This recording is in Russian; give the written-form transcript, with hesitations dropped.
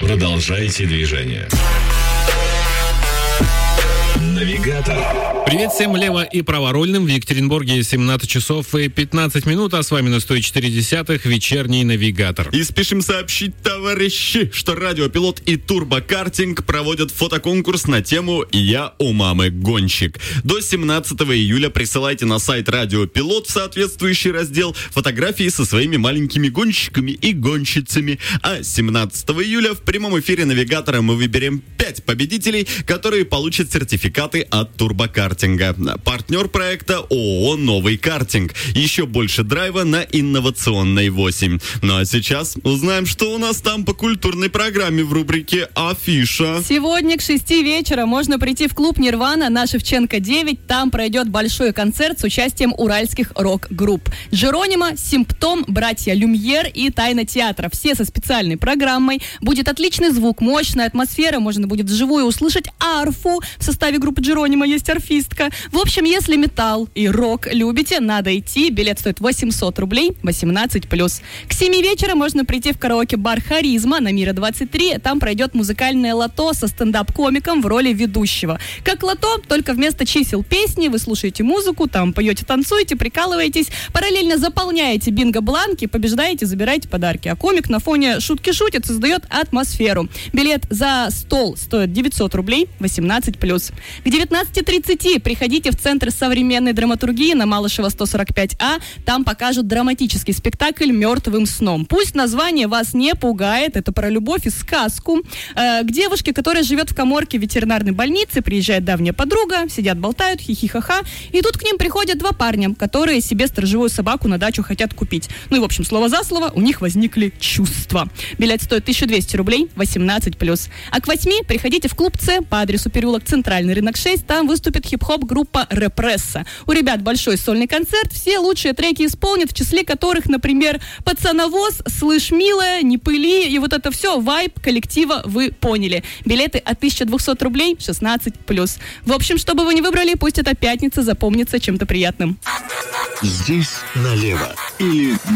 Продолжайте движение. Навигатор. Привет всем лево- и праворульным. В Екатеринбурге 17 часов и 15 минут, а с вами на 104.10 вечерний навигатор. И спешим сообщить, товарищи, что Радиопилот и Турбокартинг проводят фотоконкурс на тему «Я у мамы гонщик». До 17 июля присылайте на сайт Радиопилот в соответствующий раздел фотографии со своими маленькими гонщиками и гонщицами. А 17 июля в прямом эфире навигатора мы выберем 5 победителей, которые получат сертификаты от Турбокартинга. Партнер проекта ООО «Новый картинг». Еще больше драйва на Инновационной 8. Ну а сейчас узнаем, что у нас там по культурной программе в рубрике «Афиша». Сегодня к 6 вечера можно прийти в клуб «Нирвана» на Шевченко 9. Там пройдет большой концерт с участием уральских рок-групп. Джеронимо, Симптом, братья Люмьер и Тайна театра. Все со специальной программой. Будет отличный звук, мощная атмосфера. Можно будет вживую услышать арфу. В составе группы Джеронимо есть арфистка. В общем, если металл и рок любите, надо идти. Билет стоит 800 рублей, 18+. К 7 вечера можно прийти в караоке-бар «Харизма» на Мира 23. Там пройдет музыкальное лото со стендап-комиком в роли ведущего. Как лото, только вместо чисел песни вы слушаете музыку, там поете, танцуете, прикалываетесь, параллельно заполняете бинго-бланки, побеждаете, забираете подарки. А комик на фоне шутки шутит, создает атмосферу. Билет за стол стоит 900 рублей, 18+. К 19:30 приходите в Центр современной драматургии на Малышева 145А. Там покажут драматический спектакль «Мертвым сном». Пусть название вас не пугает, это про любовь и сказку. К девушке, которая живет в каморке ветеринарной больницы, приезжает давняя подруга, сидят, болтают, хихи-ха-ха. И тут к ним приходят два парня, которые себе сторожевую собаку на дачу хотят купить. Ну и, в общем, слово за слово, у них возникли чувства. Билет стоит 1200 рублей, 18+. А к 8 приходите в клуб «Ц» по адресу переулок Центральный, рынок 6. Там выступит хип-хоп группа «Репресса». У ребят большой сольный концерт, все лучшие треки исполнят, в числе которых, например, «Пацановоз», «Слышь, милая», «Не пыли», и вот это все, вайб коллектива вы поняли. Билеты от 1200 рублей, 16+. В общем, что бы вы ни выбрали, пусть эта пятница запомнится чем-то приятным. Здесь налево или